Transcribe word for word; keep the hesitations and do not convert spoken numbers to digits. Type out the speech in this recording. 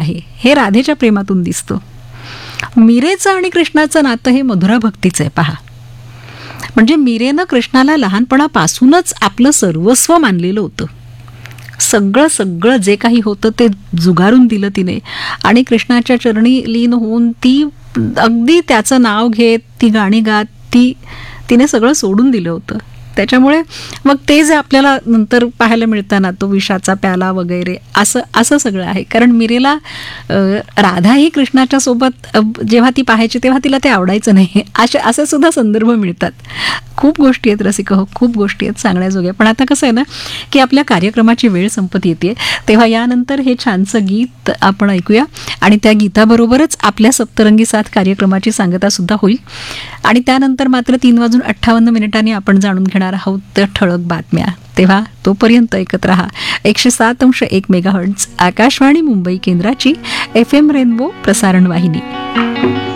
आहे हे राधेच्या प्रेमातून दिसतं. मीरेचं आणि कृष्णाचं नातं हे मधुरा भक्तीचं आहे. पहा, म्हणजे मीरेनं कृष्णाला लहानपणापासूनच आपलं सर्वस्व मानलेलं होतं. सगळं सगळं जे काही होतं ते जुगारून दिलं तिने आणि कृष्णाच्या चरणी लीन होऊन ती अगदी त्याचं नाव घेत ती गाणी गात ती तिने सगळं सोडून दिलं होतं. त्याच्यामुळे मग ते जे आपल्याला नंतर पाहायला मिळतं ना, तो विषाचा प्याला वगैरे असं असं सगळं आहे. कारण मीरेला राधा ही कृष्णाच्या सोबत जेव्हा ती पाहायची तेव्हा तिला ते आवडायचं नाही, असे असे सुद्धा संदर्भ मिळतात. खूप गोष्टी आहेत रसिक हो, खूप गोष्टी आहेत सांगण्याजोग्या. पण आता कसं आहे ना की आपल्या कार्यक्रमाची वेळ संपत येते, तेव्हा यानंतर हे छानसं गीत आपण ऐकूया आणि त्या गीताबरोबरच आपल्या सप्तरंगी साथ कार्यक्रमाची सांगता सुद्धा होईल. आणि त्यानंतर मात्र तीन वाजून अठ्ठावन्न मिनिटांनी आपण जाणून घेणार आहोत त्या ठळक बातम्या. तेव्हा तोपर्यंत ऐकत रहा एकशे सात अंश एक मेगाहर्ट्झ आकाशवाणी मुंबई केंद्राची एफ एम रेनबो प्रसारण वाहिनी.